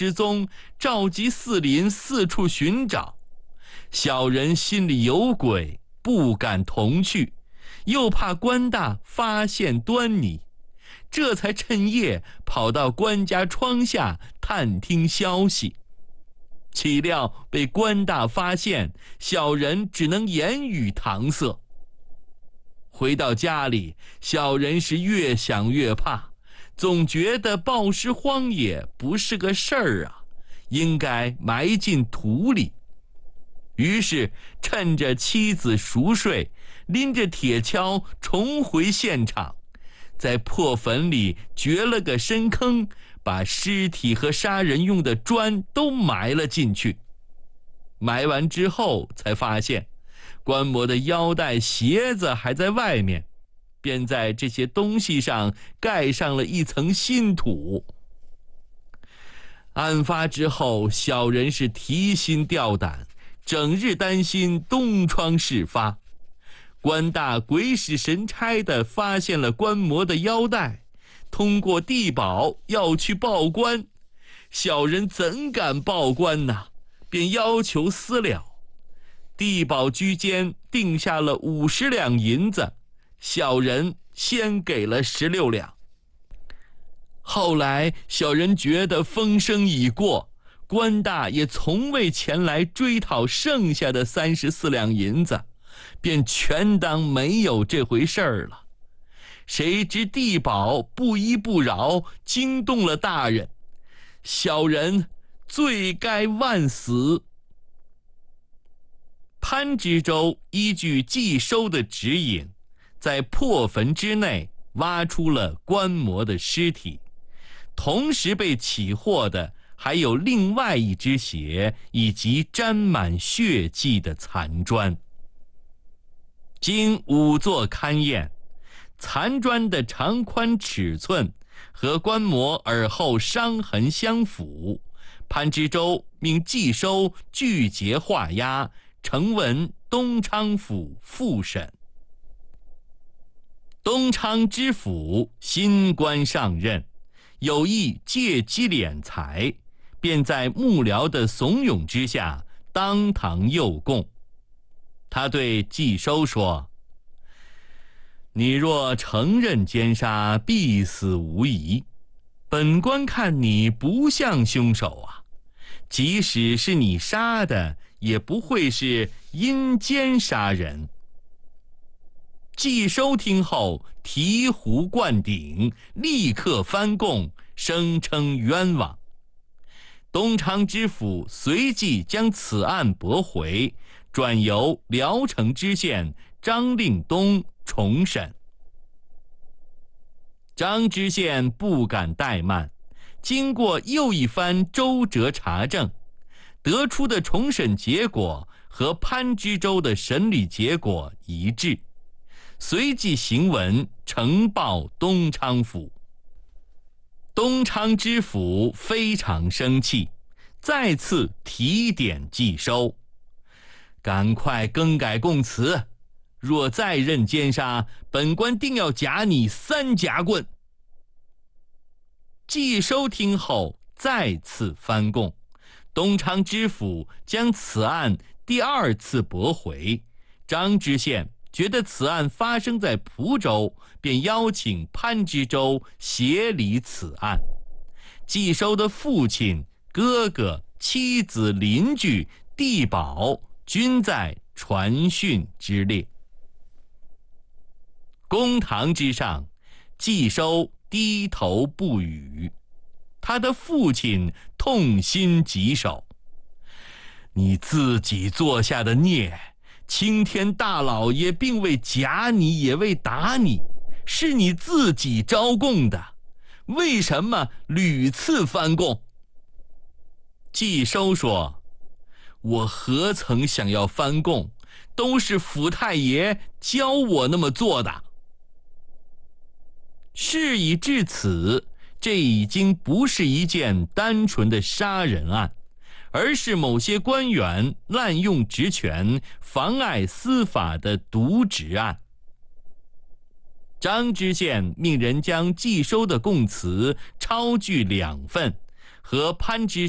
失踪，召集四邻四处寻找。小人心里有鬼，不敢同去，又怕官大发现端倪，这才趁夜跑到官家窗下探听消息。岂料被官大发现，小人只能言语搪塞。回到家里，小人是越想越怕，总觉得暴尸荒野不是个事儿啊，应该埋进土里。于是趁着妻子熟睡，拎着铁锹重回现场，在破坟里掘了个深坑，把尸体和杀人用的砖都埋了进去。埋完之后才发现，官模的腰带、鞋子还在外面，便在这些东西上盖上了一层新土。案发之后，小人是提心吊胆，整日担心东窗事发。官大鬼使神差地发现了官模的腰带，通过地保要去报官。小人怎敢报官呢？便要求私了。地保居间定下了50两银子，小人先给了16两。后来小人觉得风声已过，官大也从未前来追讨剩下的34两银子，便全当没有这回事儿了。谁知地保不依不饶，惊动了大人，小人罪该万死。潘知州依据季收的指引，在破坟之内挖出了官模的尸体，同时被起获的还有另外一只鞋以及沾满血迹的残砖。经仵作勘验，残砖的长宽尺寸和官模耳后伤痕相符，潘知州命季收具节画押，呈文东昌府复审。东昌知府新官上任，有意借机敛财，便在幕僚的怂恿之下当堂诱供。他对季收说：你若承认奸杀，必死无疑。本官看你不像凶手啊，即使是你杀的，也不会是因奸杀人。季收听后醍醐灌顶，立刻翻供，声称冤枉。东昌知府随即将此案驳回，转由聊城知县张令东重审。张知县不敢怠慢，经过又一番周折查证，得出的重审结果和潘知州的审理结果一致，随即行文呈报东昌府。东昌知府非常生气，再次提点季收：赶快更改供词，若再认奸杀，本官定要夹你3夹棍。季收听后再次翻供，东昌知府将此案第2次驳回。张知县觉得此案发生在蒲州，便邀请潘知州协理此案。季收的父亲、哥哥、妻子、邻居、地保均在传讯之列。公堂之上，季收低头不语，他的父亲痛心疾首：你自己做下的孽，青天大老爷并未夹你，也未打你，是你自己招供的，为什么屡次翻供？季收说：我何曾想要翻供，都是府太爷教我那么做的。事已至此，这已经不是一件单纯的杀人案，而是某些官员滥用职权、妨碍司法的渎职案。张知县命人将季收的供词抄具2份，和潘知